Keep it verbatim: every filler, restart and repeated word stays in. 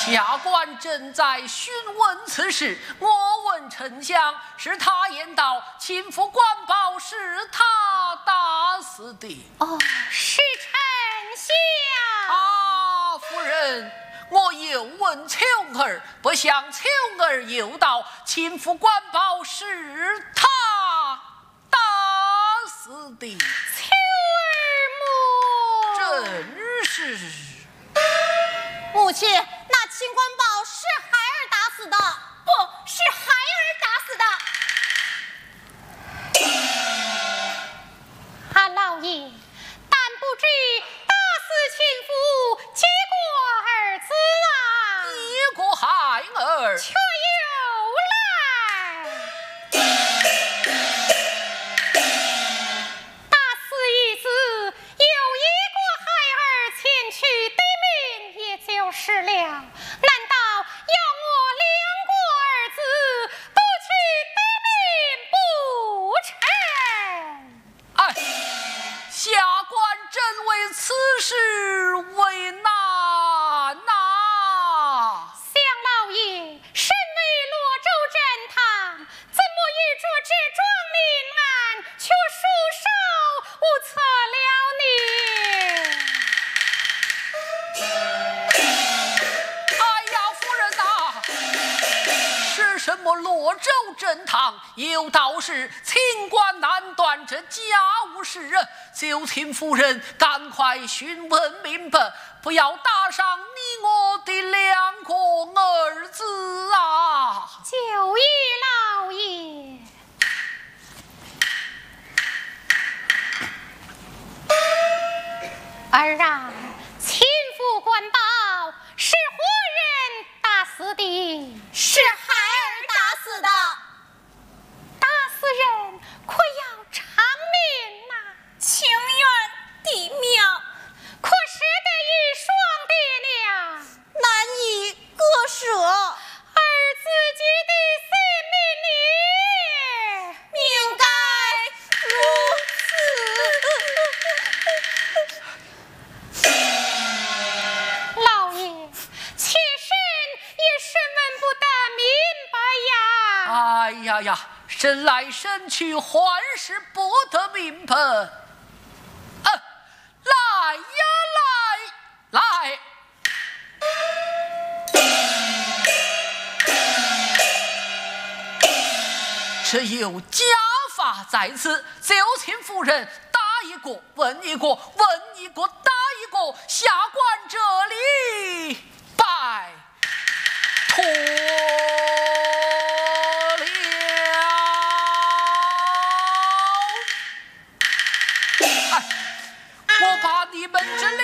下官正在询问此事，我问丞相，是他言道秦府官保是他打死的。 哦，是丞相。 啊，夫人，我又问秋儿，不想秋儿又道秦府官保是他打死的。 秋儿母， 真是。 母亲，那秦官宝是孩儿打死的， 不是孩儿打死的。啊，老爷，但不知打死秦府几个儿子啊？ 一个孩儿， 却又来。打死一子，有一个孩儿前去对面，也就是了。难道要我两个儿子都去对面不成？ 哎，下官真为此事为难呐。 相老爷，身为罗州镇堂，怎么遇着这桩命案，却束手无策了呢？ 哎呀，夫人呐，是什么罗州镇堂？有道是清官难断这家务事，就请夫人赶快询问明白，不要打伤你我的两个儿子啊！ 九爷老爷，儿啊，秦府官保是何人打死的？ 是孩儿打死的。 打死人可要偿命呐、 情愿地命， 可舍得与双爹娘， 难以割舍。 儿自己的性命呢？ 命该如此。 老爷，妾身也审问不得明白呀。 哎呀呀，审来审去，还是不得明白。啊，来呀来来！只有家法在此，就请夫人打一个问一个，问一个打一个，下官这里拜托了。哎，我把你们这里